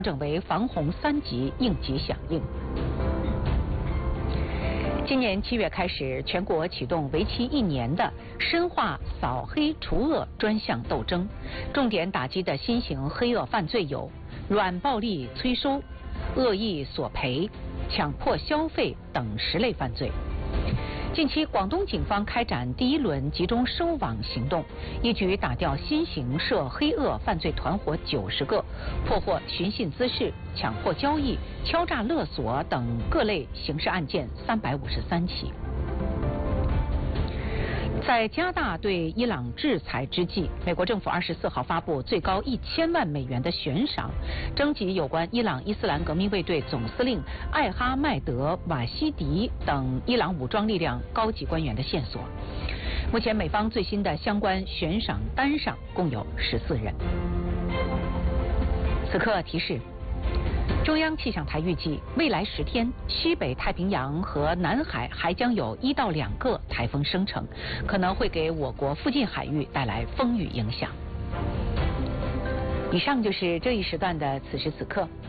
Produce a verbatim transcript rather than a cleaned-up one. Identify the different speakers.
Speaker 1: 整为防洪三级应急响应。今年七月开始，全国启动为期一年的深化扫黑除恶专项斗争，重点打击的新型黑恶犯罪有软暴力催收、恶意索赔、强迫消费等十类犯罪。近期，广东警方开展第一轮集中收网行动，一举打掉新型涉黑恶犯罪团伙九十个，破获寻衅滋事、强迫交易、敲诈勒索等各类刑事案件三百五十三起。在加大对伊朗制裁之际，美国政府二十四号发布最高一千万美元的悬赏，征集有关伊朗伊斯兰革命卫队总司令艾哈迈德·瓦西迪等伊朗武装力量高级官员的线索。目前，美方最新的相关悬赏单上共有十四人。此刻提示。中央气象台预计，未来十天，西北太平洋和南海还将有一到两个台风生成，可能会给我国附近海域带来风雨影响。以上就是这一时段的此时此刻。